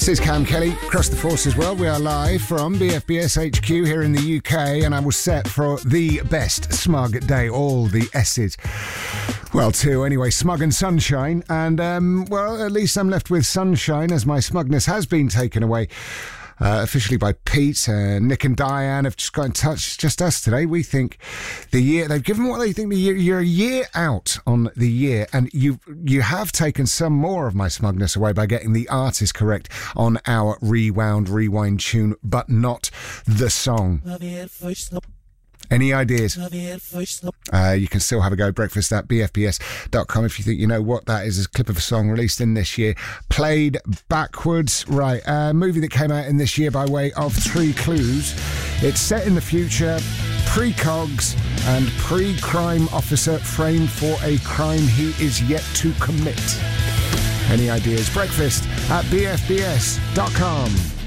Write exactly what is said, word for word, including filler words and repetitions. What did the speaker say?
This is Cam Kelly, across the Forces World. We are live from B F B S H Q here in the U K, and I was set for the best smug day, all the S's. Well, two anyway, smug and sunshine. And, um, well, at least I'm left with sunshine as my smugness has been taken away. Uh, officially by Pete. Uh, Nick and Diane have just got in touch. It's just us today. We think the year, they've given what they think the year, you're a year out on the year, and you you have taken some more of my smugness away by getting the artist correct on our Rewound Rewind tune, but not the song. Any ideas? Uh, you can still have a go. Breakfast at b f b s dot com if you think you know what that is. It's a clip of a song released in this year, played backwards. Right, a movie that came out in this year by way of Three Clues. It's set in the future, pre-cogs and pre-crime officer framed for a crime he is yet to commit. Any ideas? Breakfast at b f b s dot com.